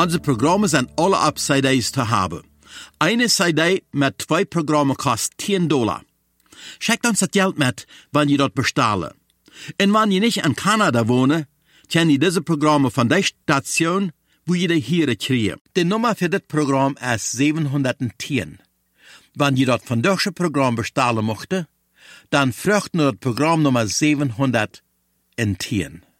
Onze Programme sind alle auf CDs zu haben. Eine CD mit 2 Programmen kostet $10. Schickt uns das Geld mit, wenn ihr dort bestellen. Und wenn ihr nicht in Kanada wohnt, könnt ihr diese Programme von der Station, wo ihr die hier kriegt. Die Nummer für das Programm ist 710. Wenn ihr dort von deutsche Programm bestellen möchtet, dann fragt nur das Programm Nummer 710.